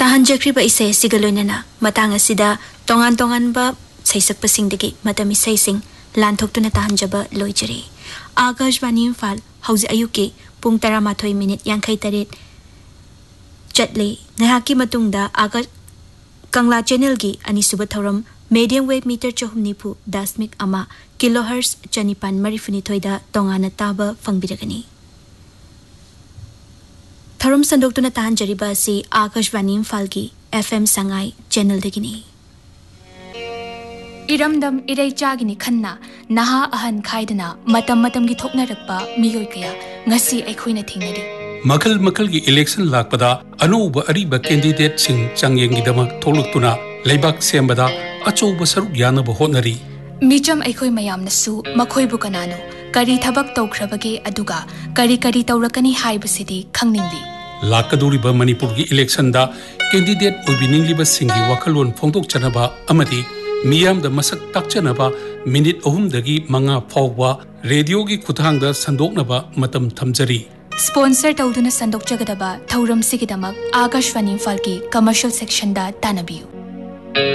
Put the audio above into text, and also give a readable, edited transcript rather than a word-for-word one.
ताहंजख्रिबा इसे सिगलोइनना मतंग असिदा तोंगान तोंगानबा सैसकपसिंगदगी मतम इसेसिंग लांथोक्तुना ताहंजबा लोइजरी आकाशवाणी इम्फाल हौजि अयुके पुंग 13 मिनिट 53 चटले नहाकी मतुंगदा आकाश कंगला चैनल की अनिसुब थौरम मीडियम वेव मीटर 4.9 किलोहर्ट्ज 592 तोंगाना ताबा फंगबिरगनी थौरम संदोक्तुना ताहंजरिबा असि आकाशवाणी इम्फाल की FM संगाई चैनल दगिनी इरमदम इरैचागिनी खन्ना नहा अहन खाइदना मतम मतम की थोकनरक्पा मियोय कया ngasi अखोइना थेंगनरी मखल मखल की इलेक्शन लाकपदा अनौब अरीब कैंडिडेट सिंह चांगयेंगिदमक थोलुक्तुना लेबाक सेंबदा अचौब सरुक यानब होनरी मिचम अखोइ मयामनसु मखोइबु कनानो करी थबक तौख्रबगे अदुगा करी करी तौरकनी हाइबसिदी खंगनिंगली लाकदुरिब मणिपुर की इलेक्शन दा कैंडिडेट ओबिनिंगलिब सिंगी वखलोन फोंदोकचनबा अमदी मियाम द मसक ताकचनबा मिनिट 3 मंगा फावबा रेडियो की खुथांग संदोकनबा मतम थमजरी स्पॉन्सर तौदुना संदोकचगदबा थौरम सिगिदमक आकाशवाणी इम्फाल की कमर्शियल सेक्शन दा तानबियु